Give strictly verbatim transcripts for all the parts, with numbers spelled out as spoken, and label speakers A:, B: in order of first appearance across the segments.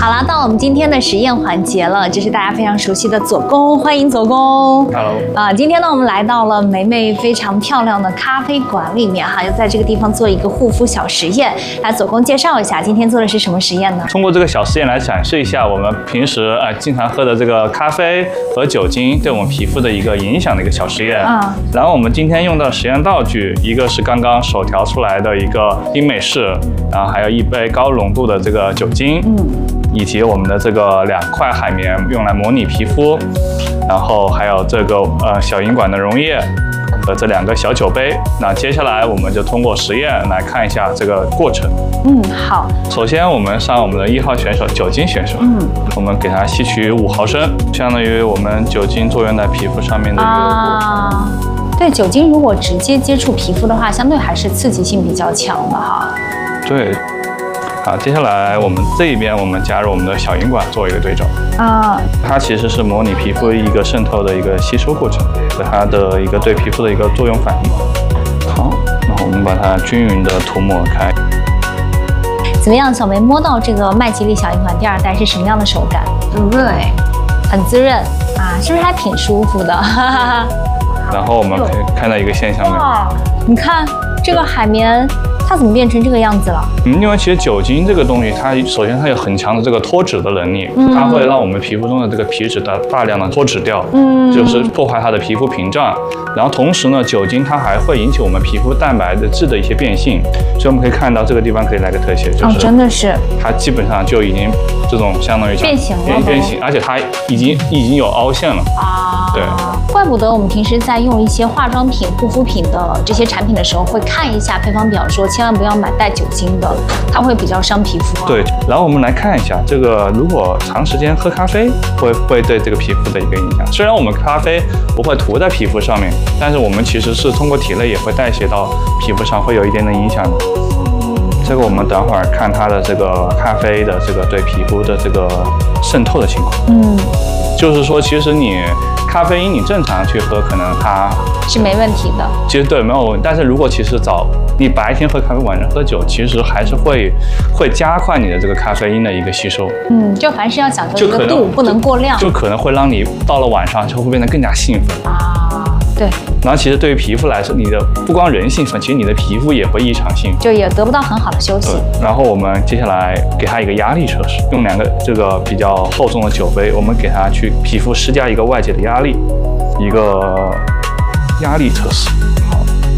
A: 好了，到我们今天的实验环节了，这是大家非常熟悉的左工，欢迎左工。
B: Hello。
A: 啊，今天呢，我们来到了梅梅非常漂亮的咖啡馆里面哈，要在这个地方做一个护肤小实验。来，左工介绍一下，今天做的是什么实验呢？
B: 通过这个小实验来展示一下我们平时啊、呃、经常喝的这个咖啡和酒精对我们皮肤的一个影响的一个小实验。啊。然后我们今天用到实验道具，一个是刚刚手调出来的一个冰美式，然后还有一杯高浓度的这个酒精。嗯。以及我们的这个两块海绵用来模拟皮肤，然后还有这个呃小饮管的溶液和这两个小酒杯。那接下来我们就通过实验来看一下这个过程。
A: 嗯，好。首
B: 先我们上我们的一号选手酒精选手，嗯，我们给它吸取五毫升，相当于我们酒精作用在皮肤上面的一个
A: 啊。对，酒精如果直接接触皮肤的话，相对还是刺激性比较强的哈。
B: 对。好，接下来我们这一边我们加入我们的小饮管做一个对照啊，它其实是模拟皮肤一个渗透的一个吸收过程和它的一个对皮肤的一个作用反应。好，然后我们把它均匀的涂抹开。
A: 怎么样，小梅摸到这个麦吉丽小饮管第二代是什么样的手感？
C: 很润哎，
A: 很滋润啊，是不是还挺舒服的？
B: 然后我们可以看到一个现象没有？
A: 你看这个海绵。它怎么变成这个样子了？
B: 嗯，因为其实酒精这个东西，它首先它有很强的这个脱脂的能力，嗯、它会让我们皮肤中的这个皮脂的大量的脱脂掉，嗯，就是破坏它的皮肤屏障。然后同时呢，酒精它还会引起我们皮肤蛋白的质的一些变性，所以我们可以看到这个地方可以来个特写，就是、
A: 哦、真的是
B: 它基本上就已经这种相当于
A: 变形了，
B: 变变形，而且它已经已经有凹陷了啊，对。
A: 怪不得我们平时在用一些化妆品、护肤品的这些产品的时候，会看一下配方表，说千万不要买带酒精的，它会比较伤皮肤。
B: 对，然后我们来看一下这个，如果长时间喝咖啡，会会对这个皮肤的一个影响。虽然我们咖啡不会涂在皮肤上面，但是我们其实是通过体内也会代谢到皮肤上，会有一点点影响的。这个我们等会儿看它的这个咖啡的这个对皮肤的这个渗透的情况。嗯，就是说，其实你咖啡因你正常去喝，可能它
A: 是没问题的。
B: 其实对，没有问题。但是如果其实早你白天喝咖啡，晚上喝酒，其实还是会会加快你的这个咖啡因的一个吸收。
A: 嗯，就凡事要讲究一个度，不能过量。
B: 就可能会让你到了晚上就会变得更加兴奋
A: 啊。对。
B: 然后其实对于皮肤来说，你的不光人兴奋，其实你的皮肤也会异常兴奋，
A: 就也得不到很好的休息。
B: 然后我们接下来给它一个压力测试，用两个这个比较厚重的酒杯，我们给它去皮肤施加一个外界的压力，一个压力测试。好，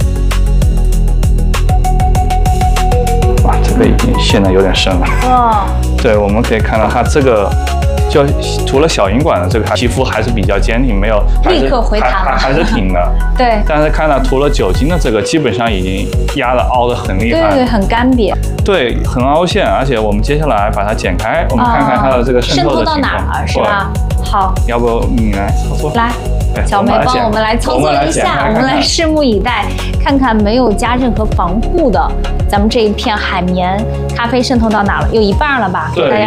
B: 哇，这个已经陷得有点深了。哇，对，我们可以看到它这个。就涂了小饮管的这个，皮肤还是比较坚挺，没有
A: 立刻回弹了，
B: 还还是挺的。
A: 对。
B: 但是看到涂了酒精的这个，基本上已经压的凹的很厉害。
A: 对对，很干瘪。
B: 对，很凹陷，而且我们接下来把它剪开，我们看看它的这个渗透的情况。
A: 渗透到哪儿是吧？好。
B: 要不你来操作？
A: 来。小梅帮我们来操作一下，我们来拭目以待，看看没有加任何防护的，咱们这一片海绵咖啡渗透到哪了？有一半了吧？给大家